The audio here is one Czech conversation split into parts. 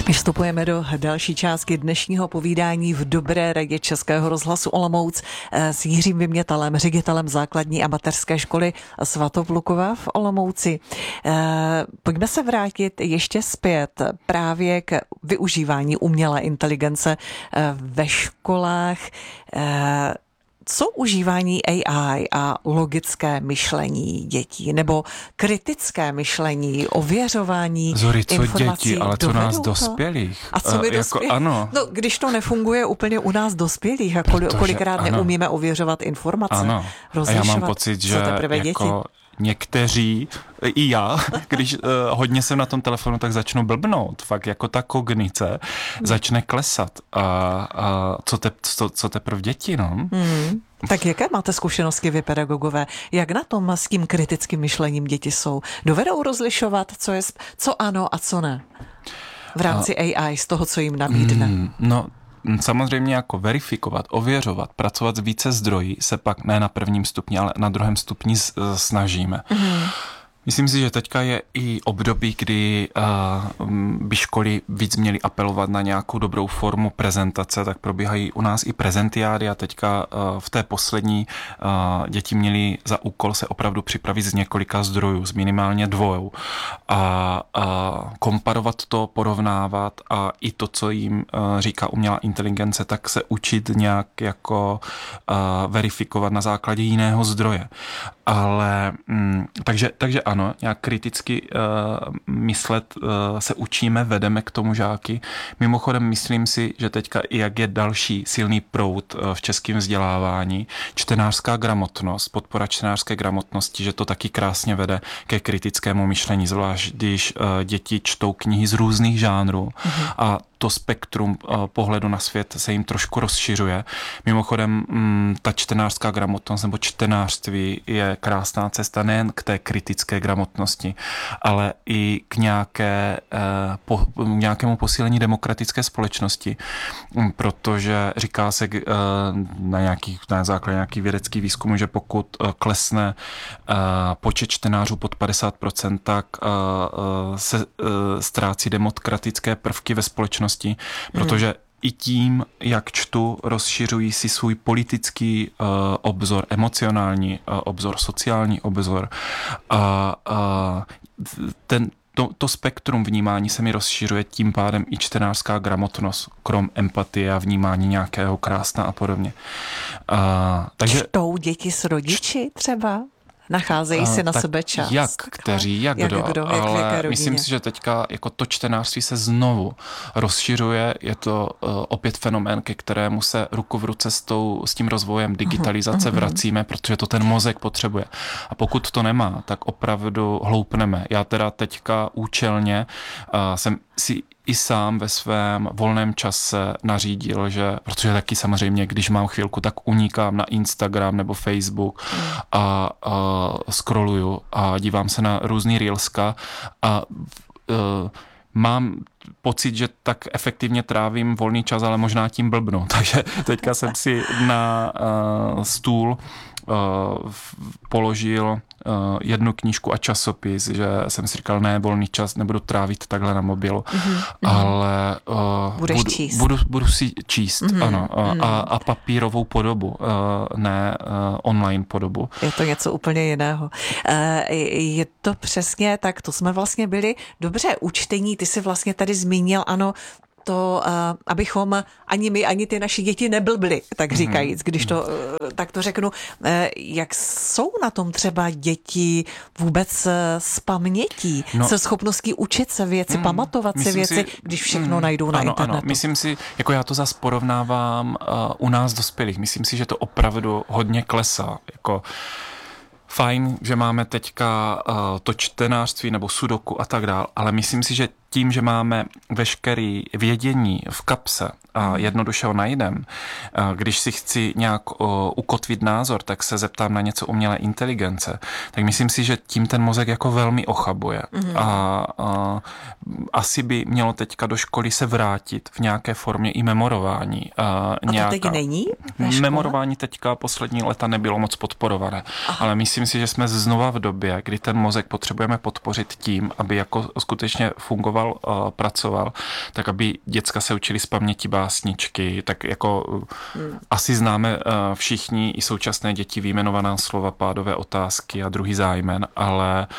Vstupujeme do další části dnešního povídání v Dobré radě Českého rozhlasu Olomouc s Jiřím Vymětalem, ředitelem základní a mateřské školy Svatoplukova v Olomouci. Pojďme se vrátit ještě zpět právě k využívání umělé inteligence ve školách. Co užívání AI a logické myšlení dětí nebo kritické myšlení, ověřování Zori, co informací, děti, ale co nás dospělých? A co my dospělí? Ano. No, když to nefunguje úplně u nás dospělých a kolikrát neumíme ověřovat informace, ano. A já mám pocit, že jako někteří, i já, když hodně jsem na tom telefonu, tak začnu blbnout. Fakt jako ta kognice začne klesat. A co teprve děti, no? Tak jaké máte zkušenosti vy, pedagogové? Jak na tom s tím kritickým myšlením děti jsou? Dovedou rozlišovat, co ano a co ne? V rámci AI, z toho, co jim nabídne. No, samozřejmě jako verifikovat, ověřovat, pracovat s více zdroji se pak ne na prvním stupni, ale na druhém stupni snažíme. Myslím si, že teďka je i období, kdy by školy víc měly apelovat na nějakou dobrou formu prezentace, tak probíhají u nás i prezentiády a teďka v té poslední děti měly za úkol se opravdu připravit z několika zdrojů, z minimálně 2 a komparovat to, porovnávat a i to, co jim říká umělá inteligence, tak se učit nějak jako verifikovat na základě jiného zdroje. Ale takže ano, nějak kriticky myslet se učíme, vedeme k tomu žáky. Mimochodem myslím si, že teďka i jak je další silný proud v českém vzdělávání, čtenářská gramotnost, podpora čtenářské gramotnosti, že to taky krásně vede ke kritickému myšlení, zvlášť když děti čtou knihy z různých žánrů a to spektrum pohledu na svět se jim trošku rozšiřuje. Mimochodem, ta čtenářská gramotnost nebo čtenářství je krásná cesta nejen k té kritické gramotnosti, ale i k nějakému posílení demokratické společnosti, protože říká se na základě nějakých vědeckých výzkumů, že pokud klesne počet čtenářů pod 50%, tak se ztrácí demokratické prvky ve společnosti, protože i tím, jak čtu, rozšiřují si svůj politický obzor, emocionální obzor, sociální obzor. To spektrum vnímání se mi rozšiřuje, tím pádem i čtenářská gramotnost, krom empatie a vnímání nějakého krásna a podobně. Takže čtou děti s rodiči třeba? Nacházejí si na sebe čas. Jak kteří, jak kdo, ale myslím si, že teďka jako to čtenářství se znovu rozšiřuje, je to opět fenomén, ke kterému se ruku v ruce s tím rozvojem digitalizace vracíme, protože to ten mozek potřebuje. A pokud to nemá, tak opravdu hloupneme. Já teda teďka účelně jsem si i sám ve svém volném čase nařídil, že, protože taky samozřejmě, když mám chvilku, tak unikám na Instagram nebo Facebook a scrolluju a dívám se na různý reelska a mám pocit, že tak efektivně trávím volný čas, ale možná tím blbnu. Takže teďka jsem si na stůl položil jednu knížku a časopis, že jsem si říkal, ne, volný čas nebudu trávit takhle na mobilu, ale budu si číst, ano, a papírovou podobu, ne online podobu. Je to něco úplně jiného. Je to přesně tak, to jsme vlastně byli dobře učtení, ty jsi vlastně tady zmínil, ano, to, abychom ani my, ani ty naši děti neblbli, tak říkajíc, když to tak to řeknu. Jak jsou na tom třeba děti vůbec s pamětí, se schopností učit se věci, pamatovat si věci, když všechno najdou na internetu? Ano, myslím si, jako já to zas porovnávám u nás dospělých, myslím si, že to opravdu hodně klesá, jako fajn, že máme teďka to čtenářství nebo sudoku a tak dál, ale myslím si, že tím, že máme veškeré vědění v kapse a jednoduše ho najdem, když si chci nějak ukotvit názor, tak se zeptám na něco umělé inteligence, tak myslím si, že tím ten mozek jako velmi ochabuje. asi by mělo teďka do školy se vrátit v nějaké formě i memorování. A to teď není? Memorování teďka poslední léta nebylo moc podporované, ale myslím si, že jsme znova v době, kdy ten mozek potřebujeme podpořit tím, aby jako skutečně fungoval, pracoval, tak aby děcka se učili z paměti básničky, tak jako asi známe všichni i současné děti vyjmenovaná slova, pádové otázky a druhý zájmen, ale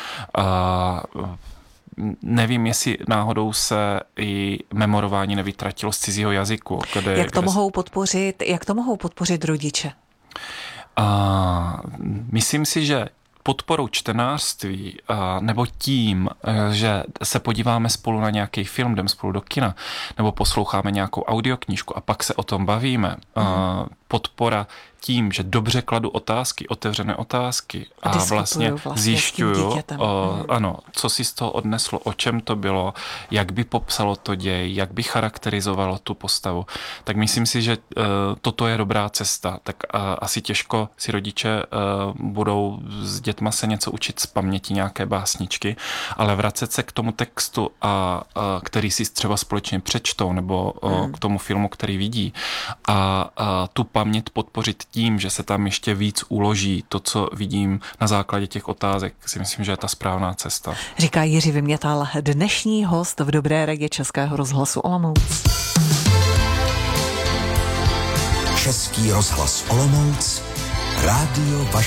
nevím, jestli náhodou se i memorování nevytratilo z cizího jazyku. Jak to mohou podpořit rodiče? Myslím si, že podporou čtenářství nebo tím, že se podíváme spolu na nějaký film, jdeme spolu do kina, nebo posloucháme nějakou audioknížku a pak se o tom bavíme. Podpora tím, že dobře kladu otázky, otevřené otázky a vlastně zjišťuju, ano, co si z toho odneslo, o čem to bylo, jak by popsalo to děj, jak by charakterizovalo tu postavu. Tak myslím si, že toto je dobrá cesta. Tak asi těžko si rodiče budou s dětma se něco učit z paměti, nějaké básničky, ale vracet se k tomu textu, který si třeba společně přečtou, nebo k tomu filmu, který vidí, a tu paměť podpořit tím, že se tam ještě víc uloží to, co vidím na základě těch otázek, si myslím, že je ta správná cesta. Říká Jiří Vymětal, dnešní host v Dobré radě Českého rozhlasu Olomouc. Český rozhlas Olomouc, rádio vaší